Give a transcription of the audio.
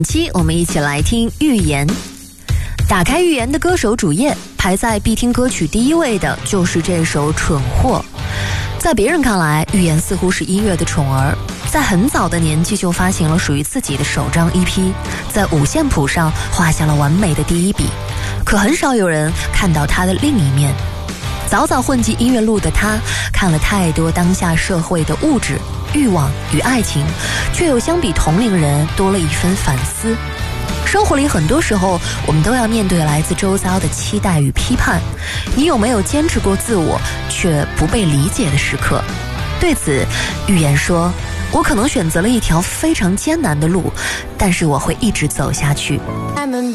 期我们一起来听预言。打开预言的歌手主页，排在必听歌曲第一位的就是这首《蠢货》。在别人看来，预言似乎是音乐的宠儿，在很早的年纪就发行了属于自己的首张 EP， 在五线谱上画下了完美的第一笔。可很少有人看到他的另一面。早早混迹音乐路的他，看了太多当下社会的物质、欲望与爱情，却又相比同龄人多了一分反思。生活里很多时候，我们都要面对来自周遭的期待与批判。你有没有坚持过自我却不被理解的时刻？对此，预言说：我可能选择了一条非常艰难的路，但是我会一直走下去。